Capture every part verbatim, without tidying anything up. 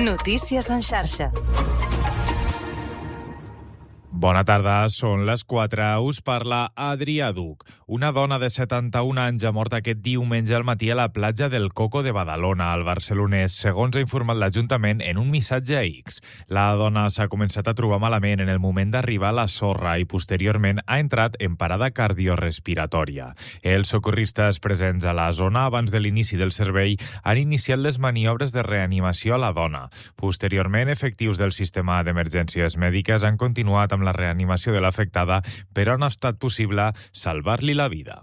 Notícies en xarxa. Bona tarda, són les quatre. Us parla Adrià Duc. Una dona de setanta-un anys ha mort aquest diumenge al matí a la platja del Coco de Badalona, al barcelonès, segons ha informat l'Ajuntament en un missatge a X. La dona s'ha començat a trobar malament en el moment d'arribar a la sorra i posteriorment ha entrat en parada cardiorespiratòria. Els socorristes presents a la zona abans de l'inici del servei han iniciat les maniobres de reanimació a la dona. Posteriorment, efectius del sistema d'emergències mèdiques han continuat amb la reanimació de l'afectada, però no ha estat possible salvar-li la vida.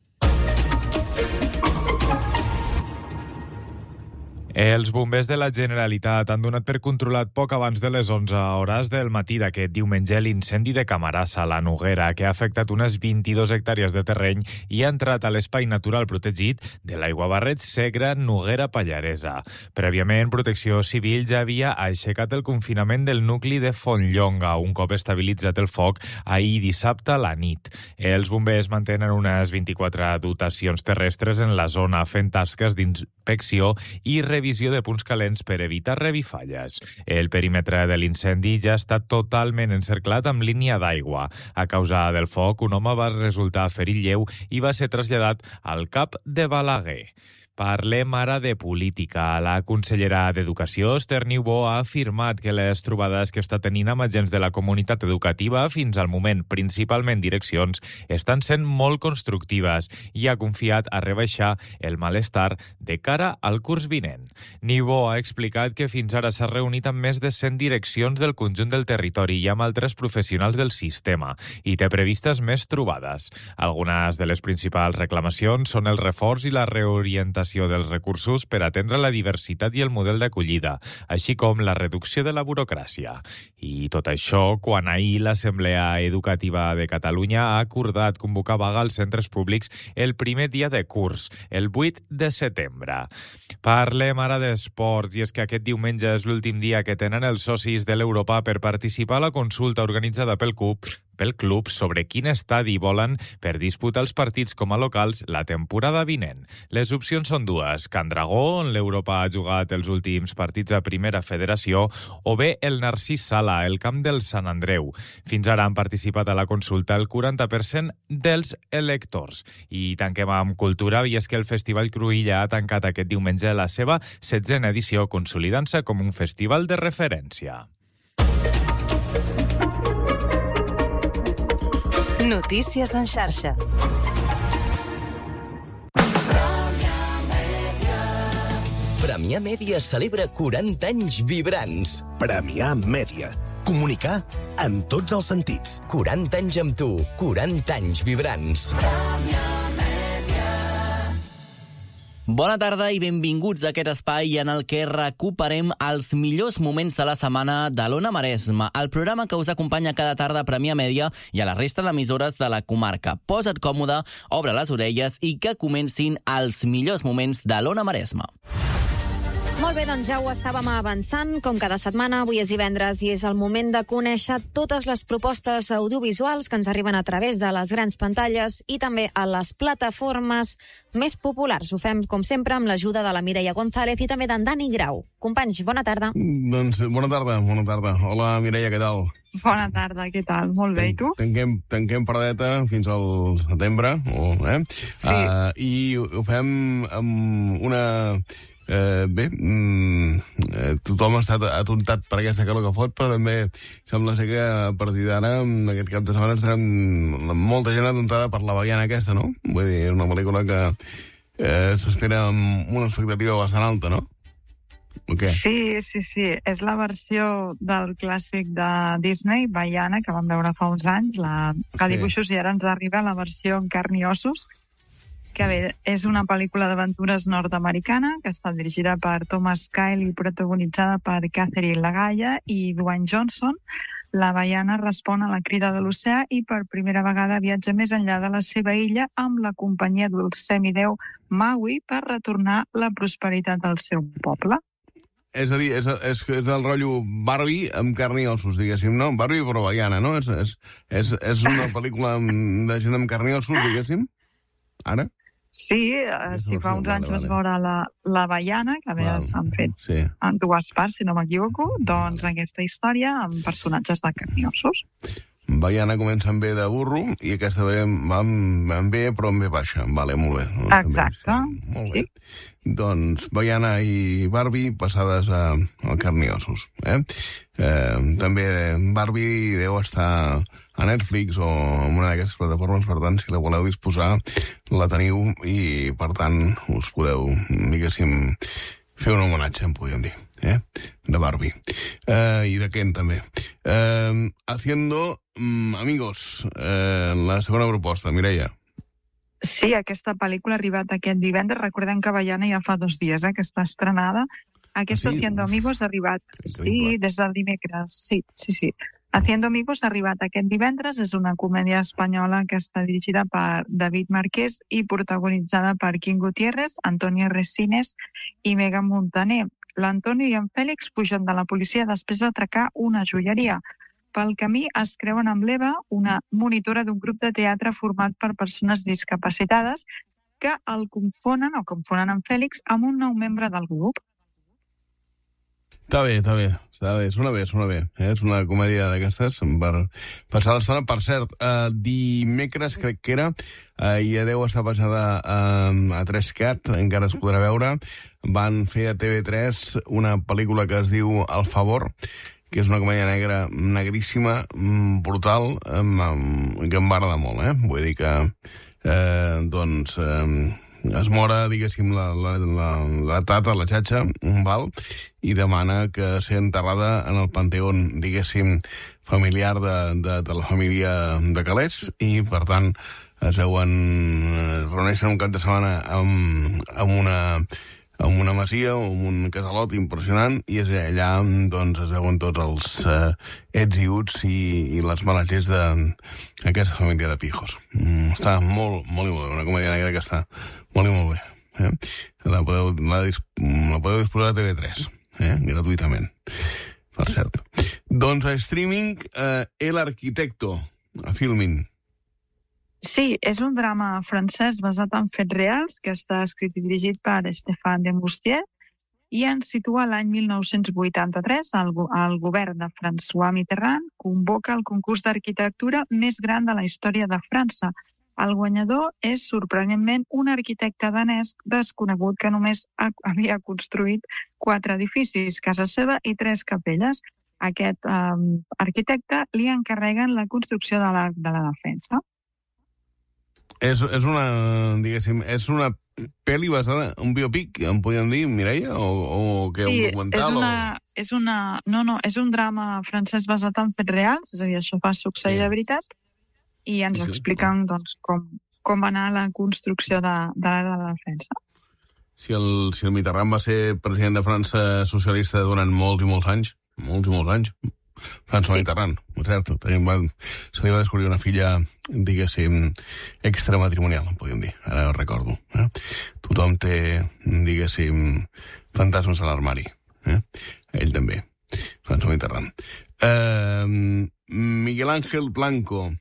Els bombers de la Generalitat han donat per controlat poc abans de les onze hores del matí d'aquest diumenge l'incendi de Camarasa, a la Noguera, que ha afectat unes vint-i-dues hectàrees de terreny i ha entrat a l'espai natural protegit de l'Aiguabarreig Segre Noguera Pallaresa. Prèviament, Protecció Civil ja havia aixecat el confinament del nucli de Fontlllonga, un cop estabilitzat el foc ahir dissabte a la nit. Els bombers mantenen unes vint-i-quatre dotacions terrestres en la zona, fent tasques d'inspecció i revisió de punts calents per evitar revifalles. El perímetre de l'incendi ja està totalment encerclat amb línia d'aigua. A causa del foc, un home va resultar ferit lleu i va ser traslladat al CAP de Balaguer. Parlem ara de política. La consellera d'Educació, Esther Niubó, ha afirmat que les trobades que està tenint amb agents de la comunitat educativa fins al moment, principalment direccions, estan sent molt constructives i ha confiat a rebaixar el malestar de cara al curs vinent. Niubó ha explicat que fins ara s'ha reunit amb més de cent direccions del conjunt del territori i amb altres professionals del sistema i té previstes més trobades. Algunes de les principals reclamacions són el reforç i la reorientació dels recursos per atendre la diversitat i el model d'acollida, així com la reducció de la burocràcia. I tot això quan ahir l'Assemblea Educativa de Catalunya ha acordat convocar vaga als centres públics el primer dia de curs, el vuit de setembre. Parlem ara d'esports, i és que aquest diumenge és l'últim dia que tenen els socis de l'Europa per participar a la consulta organitzada pel CUP, pel club sobre quin estadi volen per disputar els partits com a locals la temporada vinent. Les opcions són dues: Can Dragó, on l'Europa ha jugat els últims partits a Primera Federació, o bé el Narcís Sala, el camp del Sant Andreu. Fins ara han participat a la consulta el quaranta per cent dels electors. I tanquem amb cultura, i és que el Festival Cruïlla ha tancat aquest diumenge la seva setzena edició, consolidant-se com un festival de referència. Notícies en xarxa. Premià Mèdia celebra quaranta anys vibrants. Premià Mèdia. Comunicar en tots els sentits. quaranta anys amb tu, quaranta anys vibrants. Bona tarda i benvinguts a aquest espai en el que recuperem els millors moments de la setmana de l'Ona Maresme, el programa que us acompanya cada tarda a Premià Mèdia i a la resta d'emissores de la comarca. Posa't còmode, obre les orelles i que comencin els millors moments de l'Ona Maresme. Molt bé, doncs ja ho estàvem avançant. Com cada setmana, avui és divendres i és el moment de conèixer totes les propostes audiovisuals que ens arriben a través de les grans pantalles i també a les plataformes més populars. Ho fem, com sempre, amb l'ajuda de la Mireia González i també d'en Dani Grau. Companys, bona tarda. Doncs bona tarda, bona tarda. Hola, Mireia, què tal? Bona tarda, què tal? Molt bé, i tu? Tanquem, tanquem pardeta fins al setembre, o, eh? Sí. Uh, I ho fem amb una... Eh, bé, mm, eh, tothom ha estat atontat per aquesta calor que fot, però també sembla ser que a partir d'ara, aquest cap de setmana, estarem molta gent atontada per la Baviana aquesta, no? Vull dir, és una pel·lícula que eh, s'espera amb una expectativa bastant alta, no? O què? Sí, sí, sí. És la versió del clàssic de Disney, Baiana, que vam veure fa uns anys, la que dibuixos, i ara ens arriba la versió en carn i ossos, que bé, és una pel·lícula d'aventures nord-americana que està dirigida per Thomas Kyle i protagonitzada per Catherine Lagaya i Dwayne Johnson. La Baiana respon a la crida de l'oceà i per primera vegada viatja més enllà de la seva illa amb la companyia del semideu Maui per retornar la prosperitat al seu poble. És a dir, és, és, és el rotllo Barbie amb carn i ossos, diguéssim, no? Barbie però Baiana, no? És, és, és, és una pel·lícula de gent amb carn i ossos, diguéssim? Ara? Sí, uh, si fa uns anys vas veure la, la Baiana, que a més s'han fet sí. en dues parts, si no m'equivoco, doncs aquesta història amb personatges de carn i ossos. Baiana comença amb B de burro i aquesta ve amb, amb B però amb B baixa. Vale, molt bé. Exacte. També, molt bé. Sí. Doncs Baiana i Barbie passades a, a carn i ossos. Eh? Eh, també Barbie deu estar a Netflix o en una d'aquestes plataformes, per tant, si la voleu disposar, la teniu i, per tant, us podeu, diguéssim, fer un homenatge, en podríem dir, eh? de Barbie. Eh, I de Ken, també. Eh, haciendo mm, Amigos, eh, la segona proposta, Mireia. Sí, aquesta pel·lícula ha arribat aquest divendres. Recordem que Baiana ja fa dos dies eh, que està estrenada. Aquesta ah, sí? Haciendo Amigos ha arribat, sí, des del dimecres. Sí, sí, sí. Haciendo Amigos ha arribat aquest divendres. És una comèdia espanyola que està dirigida per David Marqués i protagonitzada per Quim Gutiérrez, Antonio Resines i Megan Montaner. L'Antonio i en Fèlix pugen de la policia després d'atracar una joieria. Pel camí es creuen amb l'Eva, una monitora d'un grup de teatre format per persones discapacitades que el confonen o confonen amb Fèlix amb un nou membre del grup. Està bé, està bé, està bé, sona bé, sona bé. Eh? És una comèdia d'aquestes per passar l'estona. Per cert, eh, dimecres crec que era, eh, ja deu estar passada eh, a tres cat, encara es podrà veure. Van fer a T V tres una pel·lícula que es diu El favor, que és una comèdia negra negríssima, brutal, que em va agradar molt, eh? Vull dir que, eh, doncs, eh, es mora, diguéssim, la, la, la, la tata, la xatxa, val, i demana que sigui enterrada en el panteón, diguéssim, familiar de, de, de la família de Calés, i, per tant, es veuen, es reuneixen un cap de setmana amb, amb una... amb una masia o amb un casalot impressionant, i és allà doncs, es veuen tots els eh, ets i uts i, i les males lleis d'aquesta família de pijos. Mm, està molt, molt i molt bé, una comèdia negra que està molt i molt bé. Eh? La, podeu, la, la podeu disposar a T V tres, eh? gratuïtament, per cert. Doncs a streaming, eh, El Arquitecto, a Filmin. Sí, és un drama francès basat en fets reals que està escrit i dirigit per Stéphane de Moustier i ens situa l'any mil nou-cents vuitanta-tres. El, el govern de François Mitterrand convoca el concurs d'arquitectura més gran de la història de França. El guanyador és, sorprenentment, un arquitecte danès desconegut que només havia construït quatre edificis, casa seva i tres capelles. Aquest eh, arquitecte li encarreguen la construcció de l'Arc de la Defensa. És, és una, diguéssim, és una pel·li basada, un biopic, em podien dir, Mireia, o, o què, sí, un documental? És una, o... és una, no, no, és un drama francès basat en fets reals, és a dir, això va succeir sí. de veritat, i ens sí, expliquen sí. doncs, com, com va anar la construcció de, de l'Arc de la Defensa. Si el, si el Mitterrand va ser president de França socialista durant molts i molts anys, molts i molts anys, François sí. Mitterrand, cert, va, se li va descobrir una filla, diguéssim, extramatrimonial, podríem dir, ara ho recordo. Eh? Tothom té, diguéssim, fantasmes a l'armari. Eh? Ell també, François Mitterrand. Eh, Miguel Ángel Blanco,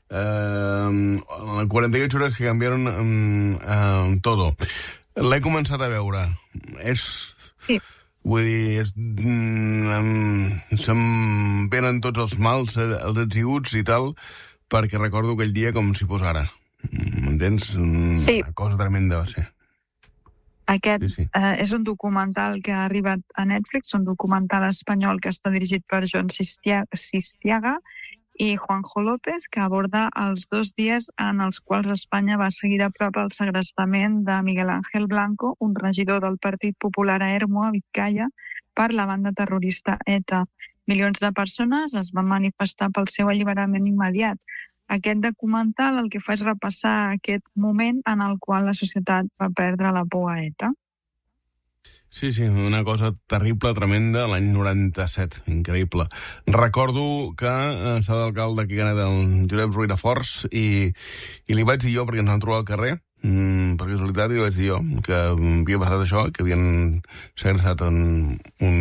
eh, quaranta-ocho hores que canviaron eh, todo. L'he començat a veure. És... Sí. Vull dir, és, mm, se'm venen tots els mals, els ets i uts i tal, perquè recordo aquell dia com si fos ara. M'entens? Sí. Una cosa tremenda va ser. Aquest sí, sí. Eh, és un documental que ha arribat a Netflix, un documental espanyol que està dirigit per Joan Sistiaga i Juanjo López, que aborda els dos dies en els quals Espanya va seguir de prop el segrestament de Miguel Ángel Blanco, un regidor del Partit Popular a Ermua, a Vizcaya, per la banda terrorista ETA. Milions de persones es van manifestar pel seu alliberament immediat. Aquest documental el que fa és repassar aquest moment en el qual la societat va perdre la por a ETA. Sí, sí, una cosa terrible, tremenda, l'any noranta-set, increïble. Recordo que eh, estava d'alcalde aquí a Canet, el Josep Ruirafors, i, i li vaig dir jo, perquè ens vam trobar al carrer, mmm, per casualitat, i li vaig dir jo que havia passat això, que havien segrestat un, un,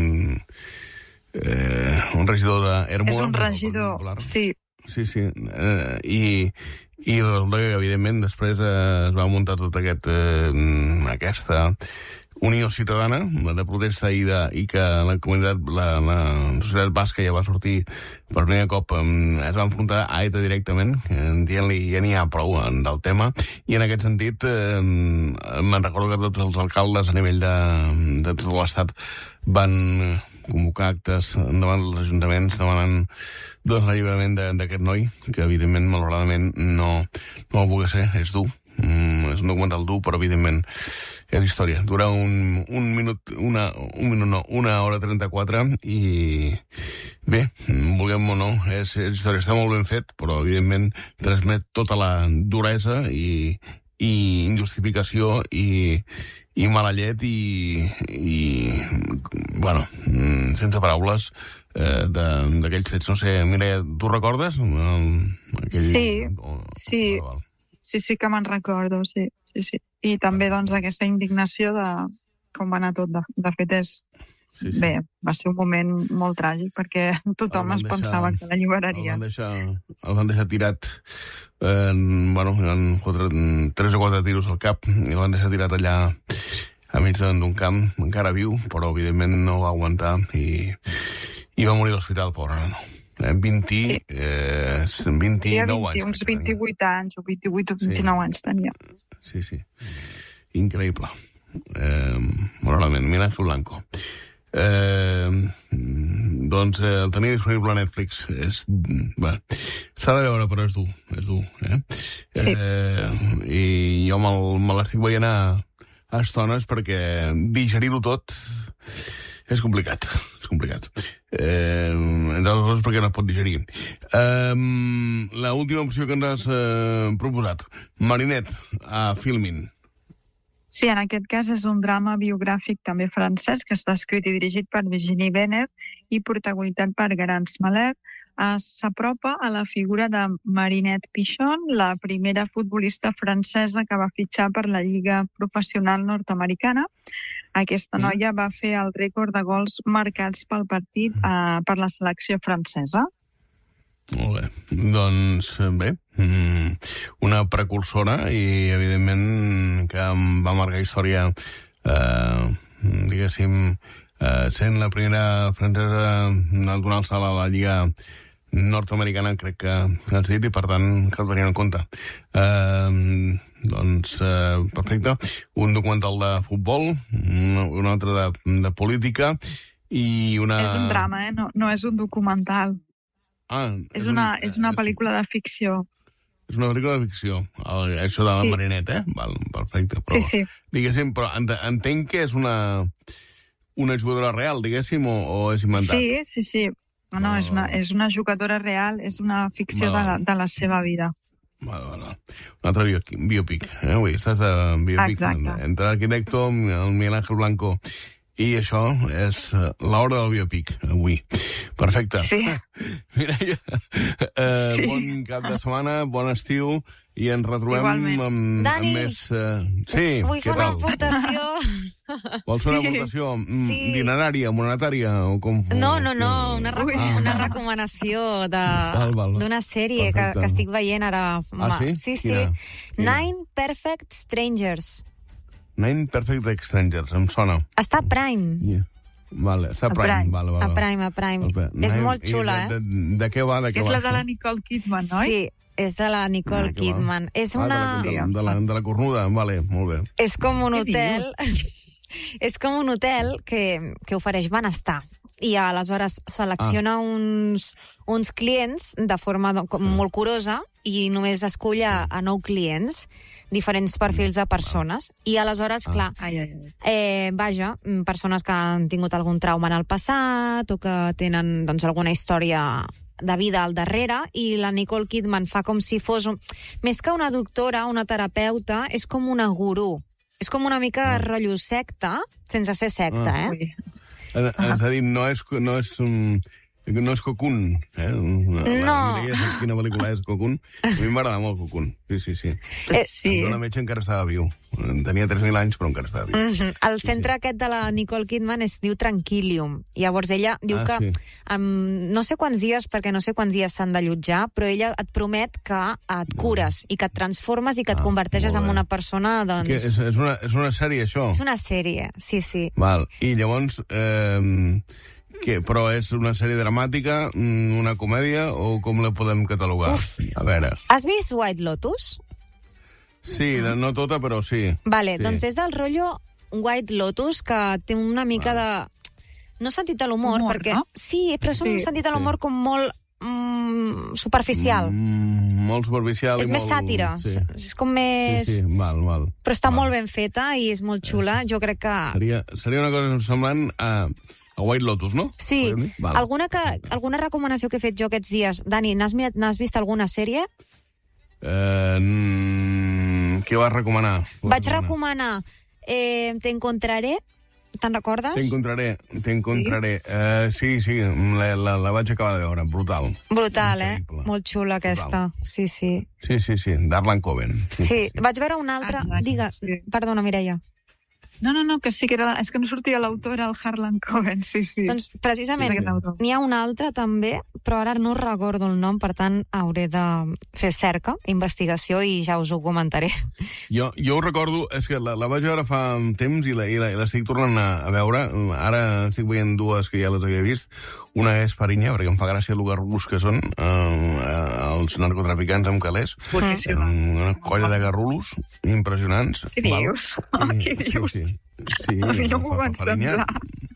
eh, un regidor d'Ermua. És un regidor, sí. Sí, sí, eh, i, i resulta que, evidentment, després eh, es va muntar tota aquest, eh, aquesta unió ciutadana de protesta i, de, i que la comunitat, la, la societat basca ja va sortir per primer cop, eh, es va enfrontar a ETA directament, dient-li ja n'hi ha prou del tema, i en aquest sentit eh, me'n recordo que tots els alcaldes a nivell de, de tot l'estat van convocar actes davant dels ajuntaments demanant doncs, l'alliberament d'aquest noi, que evidentment, malauradament, no, no va poder ser, és dur. Mm, és un documental dur, però evidentment és història. Dura un, un minut, una, un minut no, una hora trenta-quatre i bé, vulguem o no, és, és història, està molt ben fet, però evidentment transmet tota la duresa i, i injustificació i, i mala llet i, i bueno, sense paraules eh, d'aquells fets. No sé, Mireia, tu recordes? Aquell... Sí, oh, sí. Val, val. Sí, sí que me'n recordo, sí, sí, sí. I també, doncs, aquesta indignació de com va anar tot. De, de fet, és... Sí, sí. Bé, va ser un moment molt tràgic, perquè tothom es deixar, pensava que l'alliberarien. El van deixar, el van deixar tirat, eh, bueno, en quatre, tres o quatre tiros al cap, i el van deixar tirat allà a mig d'un camp, encara viu, però evidentment no va aguantar, i, i va morir a l'hospital, pobre nano. vint, sí. eh, vint-i-nou anys. Uns vint-i-vuit anys, o vint-i-vuit o vint-i-nou sí. anys tenia. Sí, sí. Increïble. Eh, moralment, Miguel Blanco. Eh, doncs eh, el tenir disponible a Netflix és... Bé, s'ha de veure, però és dur. És dur, eh? Sí. Eh, I jo me l'estic veient a, a estones perquè digerir-ho tot és complicat. És complicat. Eh, entre les coses perquè no es pot digerir. Eh, l'última opció que ens has eh, proposat, Marinette, a Filmin. Sí, en aquest cas és un drama biogràfic també francès que està escrit i dirigit per Virginie Benner i protagonitzat per Garance Maler. S'apropa a la figura de Marinette Pichon, la primera futbolista francesa que va fitxar per la Lliga Professional Nord-americana. Aquesta noia va fer el rècord de gols marcats pel partit eh, per la selecció francesa. Molt bé. Doncs bé, una precursora i, evidentment, que va marcar història, eh, diguéssim, eh, sent la primera francesa a donar-se a la Lliga nord-americana, crec que has dit, i per tant cal tenir en compte. Eh, doncs, eh, perfecte. Un documental de futbol, un altre de, de política i una... És un drama, eh? No, no és un documental. Ah, és, és, una, un, és una pel·lícula de ficció. És una pel·lícula de ficció, el, això de la sí. Marinette, eh? Val, perfecte. Però, sí, sí. Diguéssim, però entenc que és una, una jugadora real, diguéssim, o, o és inventat? Sí, sí, sí. No, no, és una, és una jugadora real, és una ficció de la, de la seva vida. Vale, vale. Un altre biopic, eh? Avui estàs de biopic. Exacte. Entre l'arquitecto, el Miguel Ángel Blanco, i això és l'hora del biopic, avui. Perfecte. Sí. Mireia, eh, sí. Bon cap de setmana, bon estiu, i ens retrobem amb, amb, Dani, amb més... Uh, sí, vull fer una aportació. Vols fer una aportació sí. dinerària, monetària? O com, no, no, no, una, reco ah. una recomanació d'una sèrie que, que estic veient ara. Ah, sí? Sí, sí. Quina? Quina? Nine Perfect Strangers. Nine Perfect Strangers, em sona. Està a Prime. Yeah. Vale, està a Prime. Prime. Vale, vale. A Prime, a Prime. Nine, és molt xula, de, eh? De, de què va? De què és va, la de la Nicole Kidman, oi? Sí, és de la Nicole ah, Kidman. És una... Ah, de, la, de, la, de la cornuda, vale, molt bé. És com un hotel... és com un hotel que, que ofereix benestar. I aleshores selecciona ah. uns, uns clients de forma de, com, molt curosa i només escull a, a nou clients, diferents perfils de persones. I aleshores, ah. clar, ai, ai, ai. Eh, vaja, persones que han tingut algun trauma en el passat o que tenen doncs, alguna història de vida al darrere, i la Nicole Kidman fa com si fos... Un... Més que una doctora, una terapeuta, és com una gurú. És com una mica ah. rotllo secta, sense ser secta, ah. eh? Ah. És a dir, no és, no és un, No és Cocoon, eh? La, No. La Mireia sap quina pel·lícula és Cocoon. A mi m'agrada molt Cocoon. Sí, sí, sí. Eh, Sí. El Dona Metge encara estava viu. Tenia tres mil anys, però encara estava viu. Mm -hmm. El centre aquest de la Nicole Kidman es diu Tranquilium. Llavors ella diu Ah, que sí. um, no sé quants dies, perquè no sé quants dies s'han d'allotjar, però ella et promet que et cures i que et transformes i que et Ah, converteixes molt en bé. una persona, doncs... Que és, és, una, és una sèrie, això? És una sèrie, sí, sí. Val. I llavors, eh, què? Però és una sèrie dramàtica, mm, una comèdia, o com la podem catalogar? Uf. A veure. Has vist White Lotus? Sí, no tota, però sí. Vale, sí. doncs és del rotllo White Lotus, que té una mica de... No sentit de l'humor, Humor, perquè... no? Sí, però és un Sí, sentit de l'humor sí. com molt mm, superficial. Mm, molt superficial. És i més molt... sàtira, Sí. és com més... Sí, sí, val, val. Però està val. molt ben feta i és molt xula. Jo crec que... Seria, seria una cosa semblant a, a White Lotus, no? Sí. Podríem dir? Val. Alguna, que, alguna recomanació que he fet jo aquests dies? Dani, n'has mirat- n'has vist alguna sèrie? Eh, mm, què vas recomanar? Vaig recomanar eh, Te encontraré. Te'n recordes? T'encontraré, t'encontraré. Uh, sí, sí, la, la, la vaig acabar de veure, brutal. Brutal, eh? Increïble. Molt xula aquesta. Sí, sí. Sí, sí, sí, d'Arlan Coben. Sí, vaig veure una altra... Exacte, Digues, sí. perdona, Mireia. No, no, no, que sí que era... És que no sortia l'autor, el Harlan Coben, sí, sí. Doncs precisament Sí, aquest autor. n'hi ha una altra també, però ara no recordo el nom, per tant hauré de fer cerca, investigació, i ja us ho comentaré. Jo, jo ho recordo, és que la, la vaig veure fa un temps i la- i la- i l'estic tornant a, a veure. Ara estic veient dues que ja les havia vist. Una és Farinya, perquè em fa gràcia el garrulos que són eh, els narcotraficants amb calés. Boníssima. Una colla de garrulos impressionants. Què dius? Val? Què dius? Sí, sí. sí A mi no fa- m'ho fa van Farinya. semblar.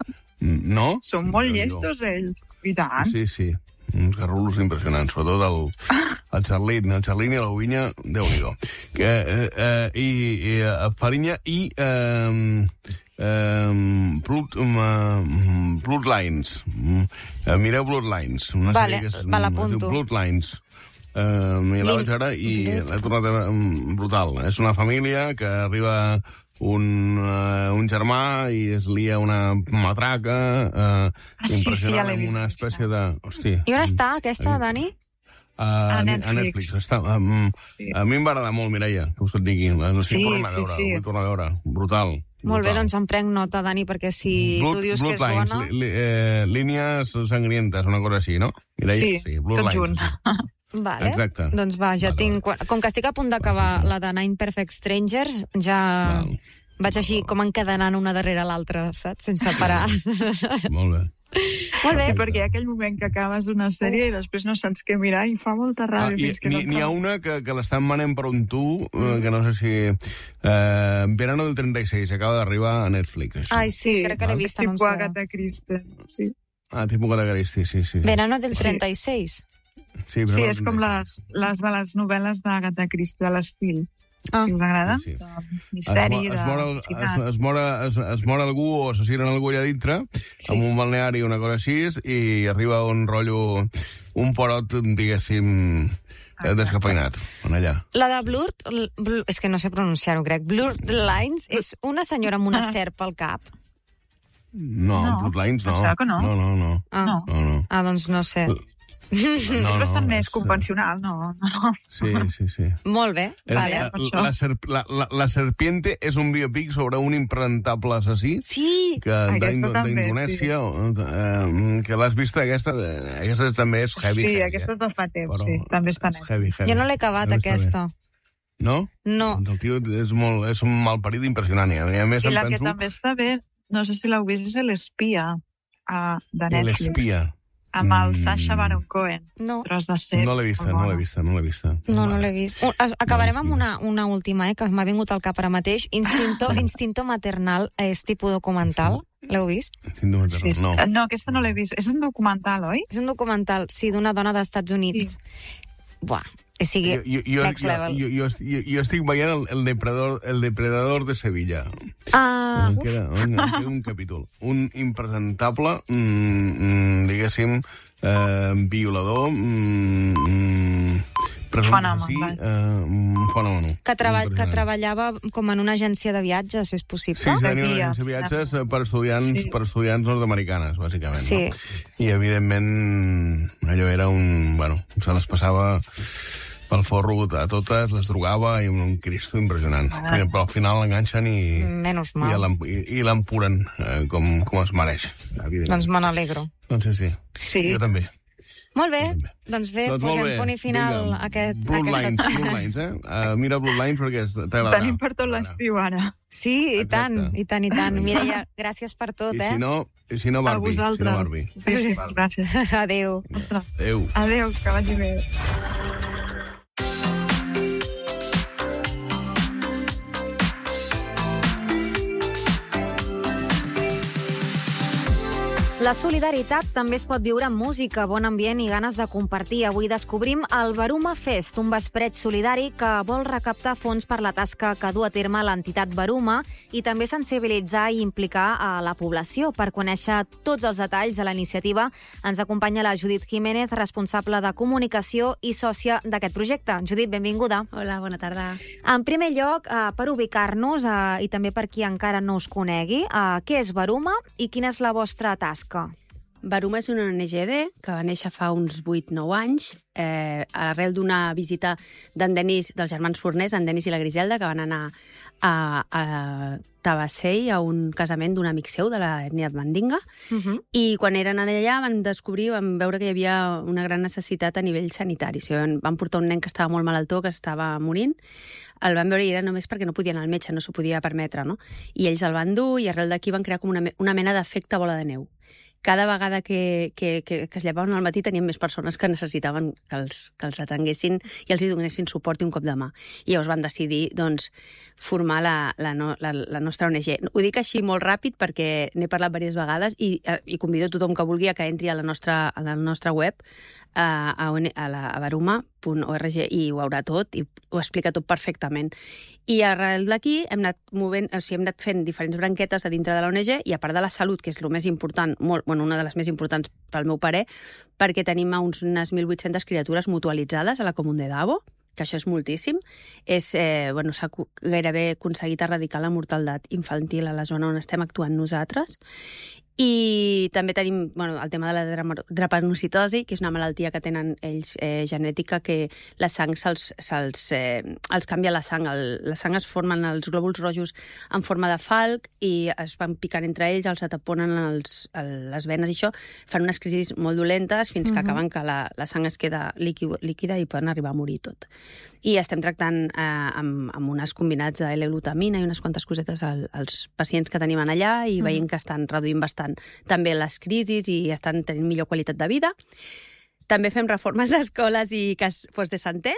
No? Són molt Déu-n'hi-do. llestos, ells. I tant. Sí, sí. Uns garrulos impressionants, sobretot el, el Charlín, el Charlín i l'Ovinya, Déu-n'hi-do. Que, eh, eh, I i eh, Farinya i eh, eh, Blood, um, Bloodlines. Eh, mireu Bloodlines. Una Vale, sèrie que es, me es l'apunto. diu Bloodlines. Uh, I la Lin- vaig veure i l'he tornat a veure mm, brutal. És una família que arriba un, uh, un germà i es lia una matraca uh, Ah, sí, sí, impressionant, ja l'he amb vist, una aquesta. espècie de... Hosti, I on està aquesta, Dani? a, A a Netflix. Netflix. Està, um, Sí. A mi em va agradar molt, Mireia, que us et digui. L'estic Sí, tornant a sí, veure, sí. vull tornar a veure. Brutal. Molt bé, brutal. doncs em prenc nota, Dani, perquè si tu dius que és Bloodlines, bona... li, li, eh, línies sangrientes, una cosa així, no? Mireia? Sí, tot Bloodlines, junt. sí. Vale. Exacte. Doncs va, ja Vale, tinc... Com que estic a punt d'acabar la de Nine Perfect Strangers, ja Val. vaig així com encadenant una darrere l'altra, saps? Sense parar. Molt bé. Molt bé. Sí, perquè hi ha aquell moment que acabes una sèrie i després no saps què mirar i fa molta Ah, ràbia. i, fins que N'hi no n'hi ha acabes. una que, que l'estan manent per un tu, eh, que no sé si... Eh, Verano del trenta i seis, acaba d'arribar a Netflix. Això. Ai, sí, crec que l'he val. vist Tipus anunciada. Agatha Christie, sí. Ah, tipus Agatha Christie, sí, sí. Verano del Sí. trenta i seis. Sí, Sí, Verano és del com trenta i les, seis. les de les novel·les d'Agatha Christie, de l'estil. Ah. Si us agrada? Sí, sí. De Es, misteri, mo- es, mor, el- es, d'assassinat. es, mor, es, es mor algú o assassinen algú allà dintre, Sí. amb un balneari o una cosa així, i arriba un rotllo, un porot, diguéssim, eh, descafeinat, en allà. La de Blurred, l- bl- és que no sé pronunciar-ho, crec. Blurred Lines és una senyora amb una serp al cap. No, No, Bloodlines no. pensava que no. No, no, no. Ah, No. no, no. ah doncs no sé. No, És no, bastant més és, eh, convencional, no? no. Sí, sí, sí. Molt bé, El- vale. la, per això. la, serp, la, la, la Serpiente és un biopic sobre un imprentable assassí Sí! que Aquesta d'Indo- també, d'Indonèsia, eh, que l'has vista aquesta, eh, aquesta també és heavy, Sí, heavy. aquesta és de fa temps, Però sí. També està és net. heavy, heavy. Jo no l'he acabat, També està bé. aquesta. No? No. Doncs el tio és, molt, és un malparit impressionant. I a més I em la que penso... també està bé, no sé si l'heu vist, és l'espia uh, de Netflix. L'espia. Amb el Mm. Sacha Baron Cohen. No. Tros de ser. No l'he vista, no l'he vista, no l'he vista. No, no Vale. l'he vist. Un, es, acabarem Doncs amb una, una última, eh, que m'ha vingut al cap ara mateix. Instinto, Instinto Maternal és tipus documental. L'heu vist? Síndrome de Sí, sí. no. no, aquesta no l'he vist. És un documental, oi? És un documental, sí, d'una dona dels Estats Units. Buah, o sigui, Jo, jo, jo, next jo, level. jo, jo, jo, jo estic veient el, el, depredador, el depredador de Sevilla. Ah, Em queda, em queda un capítol. Un impresentable, mm, mm, diguéssim, eh, violador, mm, mm, Fenomen, sí, vaja. eh, fenomen. Que, treba que Impressionant. treballava com en una agència de viatges, és possible? Sí, tenia una Dies, agència de viatges eh, per estudiants, Sí. per estudiants nord-americanes, bàsicament. Sí. No? I, evidentment, allò era un... Bueno, se les passava pel forro a totes, les drogava, i un cristo impressionant. Ah. Però al final l'enganxen i, Menys i mal. l'em- i, i l'empuren eh, com, com es mereix, evidentment. Doncs me n'alegro. Doncs sí, sí. Sí. Jo també. Molt bé, També. doncs bé, Doncs molt posem bé. punt i final Vinga, a aquest, a Bloodlines, aquesta... Bloodlines, eh? Uh, mira Bloodlines perquè t'agradarà. Tenim per tot l'estiu, ara. Sí, i Exacte. tant, i tant, i tant. Mireia, gràcies per tot, I eh? si no, i si no A Barbie. Si no vosaltres. Barbie. Sí, sí, gràcies. Adéu. Adéu. Adéu, que vagi bé. La solidaritat també es pot viure amb música, bon ambient i ganes de compartir. Avui descobrim el Baruma Fest, un vespret solidari que vol recaptar fons per la tasca que du a terme l'entitat Baruma i també sensibilitzar i implicar a la població. Per conèixer tots els detalls de la iniciativa ens acompanya la Judit Jiménez, responsable de comunicació i sòcia d'aquest projecte. Judit, benvinguda. Hola, bona tarda. En primer lloc, eh, per ubicar-nos eh, i també per qui encara no us conegui, eh, què és Baruma i quina és la vostra tasca? Baruma és una O N G D que va néixer fa uns vuit nou anys eh, arrel d'una visita d'en Denis, dels germans Fornés, en Denis i la Griselda, que van anar a, a Tabassell a un casament d'un amic seu de l'ètnia mandinga. Uh -huh. I quan eren allà van descobrir, van veure que hi havia una gran necessitat a nivell sanitari. O sigui, van portar un nen que estava molt malaltó, que estava morint, el van veure i era només perquè no podien anar al metge, no s'ho podia permetre, no? I ells el van dur i arrel d'aquí van crear com una, una mena d'efecte bola de neu. Cada vegada que, que, que, que es llevaven al matí tenien més persones que necessitaven que els, que els atenguessin i els hi donessin suport i un cop de mà. I llavors van decidir doncs, formar la, la, no, la, la nostra O N G. Ho dic així molt ràpid perquè n'he parlat diverses vegades i, i convido a tothom que vulgui a que entri a la nostra, a la nostra web, a, a, a, la, a baruma punt org, i ho veurà tot i ho explica tot perfectament. I arrel d'aquí hem anat movent, o sigui, hem anat fent diferents branquetes a dintre de la O N G i a part de la salut, que és el més important, molt, bueno, una de les més importants pel meu parer, perquè tenim uns, unes mil vuit-centes criatures mutualitzades a la Comuna de Davo, que això és moltíssim. És, eh, bueno, s'ha gairebé aconseguit erradicar la mortaldat infantil a la zona on estem actuant nosaltres. I també tenim bueno, el tema de la drepanocitosi, que és una malaltia que tenen ells eh, genètica, que la sang se'ls, se'ls, eh, els canvia la sang. El, la sang es formen els glòbuls rojos en forma de falc i es van picant entre ells, els ataponen els, el, les venes i això, fan unes crisis molt dolentes fins que uh-huh. acaben que la, la sang es queda líquida, líquida i poden arribar a morir tot. I estem tractant eh, amb, amb unes combinats de L-glutamina i unes quantes cosetes al, als pacients que tenim allà i uh-huh. veient que estan reduint bastant també les crisis i estan tenint millor qualitat de vida. També fem reformes d'escoles i casos de santé.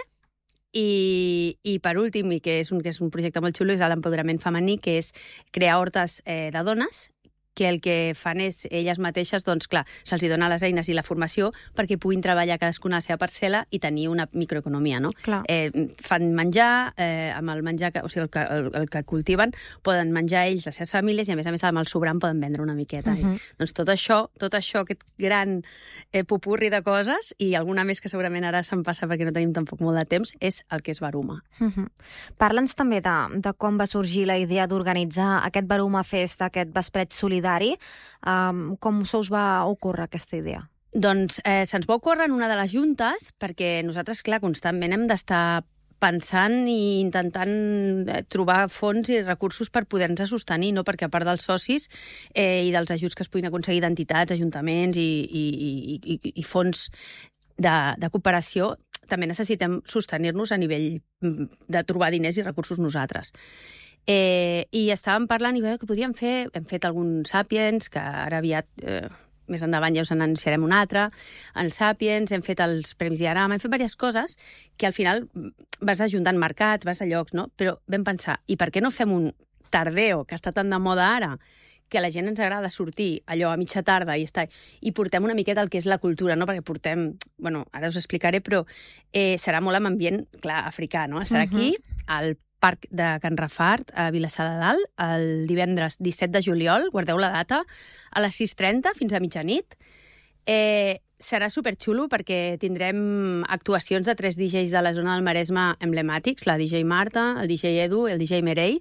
I, i per últim, i que és, un, que és un projecte molt xulo, és l'empoderament femení, que és crear hortes eh, de dones que el que fan és elles mateixes, doncs clar, se'ls dona les eines i la formació perquè puguin treballar cadascuna a la seva parcel·la i tenir una microeconomia, no? Clar. Eh, fan menjar, eh, amb el menjar, que, o sigui, el que, el, el que cultiven, poden menjar ells, les seves famílies, i a més a més amb el sobrant poden vendre una miqueta. Uh-huh. I, doncs tot això, tot això, aquest gran eh, popurri de coses, i alguna més que segurament ara se'n passa perquè no tenim tampoc molt de temps, és el que és Baruma. Uh-huh. Parla'ns també de, de com va sorgir la idea d'organitzar aquest Baruma Fest, aquest vespret solidari. Um, com se us va ocórrer aquesta idea? Doncs eh, se'ns va ocórrer en una de les juntes, perquè nosaltres, clar, constantment hem d'estar pensant i intentant trobar fons i recursos per poder-nos sostenir, no? Perquè a part dels socis eh, i dels ajuts que es puguin aconseguir d'entitats, ajuntaments i, i, i, i, i fons de, de cooperació, també necessitem sostenir-nos a nivell de trobar diners i recursos nosaltres. Eh, I estàvem parlant i veure que podríem fer, hem fet algun Sapiens, que ara aviat, eh, més endavant ja us en anunciarem un altre, el Sapiens, hem fet els Premis Diarama, hem fet diverses coses que al final vas ajuntant mercats, vas a llocs, no? Però vam pensar, i per què no fem un tardeo, que està tan de moda ara, que a la gent ens agrada sortir allò a mitja tarda i estar, i portem una miqueta el que és la cultura, no? Perquè portem, bueno, ara us explicaré, però eh, serà molt amb ambient, clar, africà, no? Estarà uh-huh. aquí, al Parc de Can Rafart, a Vilassar de Dalt, el divendres disset de juliol, guardeu la data, a les sis trenta fins a mitjanit. Eh, serà superxulo perquè tindrem actuacions de tres D Js de la zona del Maresme emblemàtics, la D J Marta, el D J Edu i el D J Merei.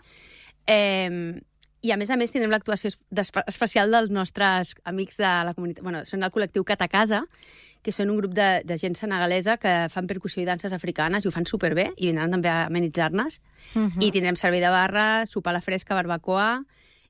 Eh, I, a més a més, tindrem l'actuació especial dels nostres amics de la comunitat. Bueno, són el col·lectiu Catacasa, que són un grup de, de gent senegalesa que fan percussió i danses africanes i ho fan superbé i vindran també a amenitzar-nos. Uh-huh. I tindrem servei de barra, sopar a la fresca, barbacoa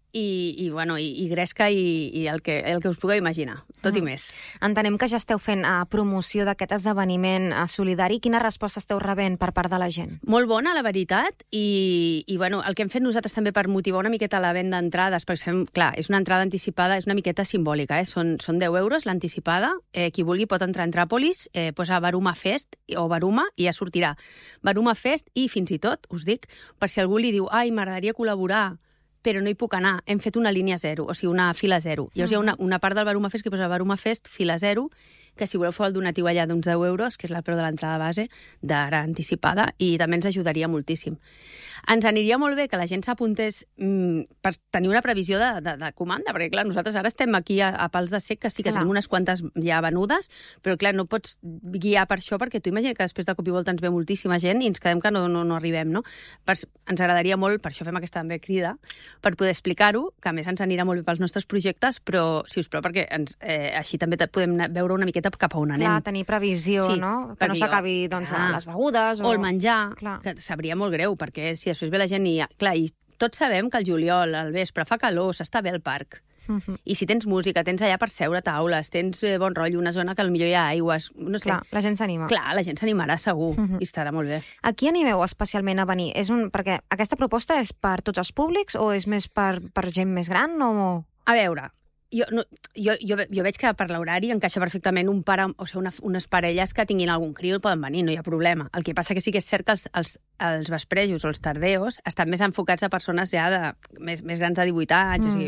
i, i, bueno, i, i gresca i, i el, que, el que us pugueu imaginar, tot uh-huh. i més. Entenem que ja esteu fent uh, promoció d'aquest esdeveniment uh, solidari. Quina resposta esteu rebent per part de la gent? Molt bona, la veritat, i, i bueno, el que hem fet nosaltres també per motivar una miqueta la venda d'entrades, perquè sabem, clar, és una entrada anticipada, és una miqueta simbòlica, eh? són, són deu euros l'anticipada, eh, qui vulgui pot entrar a Entràpolis, eh, posa Baruma Fest o Baruma i ja sortirà Baruma Fest i fins i tot, us dic, per si algú li diu, ai, m'agradaria col·laborar, però no hi puc anar, hem fet una línia zero, o sigui, una fila zero. Llavors hi ha una, una part del Baruma Fest que posa Baruma Fest, fila zero, que si voleu fer el donatiu allà d'uns deu euros, que és el preu de l'entrada base, d'ara anticipada, i també ens ajudaria moltíssim. Ens aniria molt bé que la gent s'apuntés mmm, per tenir una previsió de, de, de comanda, perquè, clar, nosaltres ara estem aquí a, a pals de sec, que sí que clar. Tenim unes quantes ja venudes, però, clar, no pots guiar per això, perquè tu imagina que després de cop i volta ens ve moltíssima gent i ens quedem que no, no, no arribem, no? Per, ens agradaria molt, per això fem aquesta també crida, per poder explicar-ho, que a més ens anirà molt bé pels nostres projectes, però, si us plau, perquè ens, eh, així també podem veure una miqueta cap a on anem. Clar, tenir previsió, sí, no? Que no s'acabi, doncs, a les begudes. O, o el menjar, clar. Que sabria molt greu, perquè si després ve la gent i... Clar, i tots sabem que el juliol, al vespre, fa calor, s'està bé al parc. Uh-huh. I si tens música, tens allà per seure taules, tens eh, bon rotllo, una zona que potser hi ha aigües, no sé. Clar, la gent s'anima. Clar, la gent s'animarà segur, uh-huh. i estarà molt bé. A qui animeu especialment a venir? És un... Perquè aquesta proposta és per tots els públics o és més per, per gent més gran? O... A veure, jo, no, jo, jo, jo veig que per l'horari encaixa perfectament un pare, o sigui, una, unes parelles que tinguin algun criu poden venir, no hi ha problema. El que passa que sí que és cert que els, els, els vesprejos o els tardeos estan més enfocats a persones ja de més, més grans de divuit anys, mm. o sigui,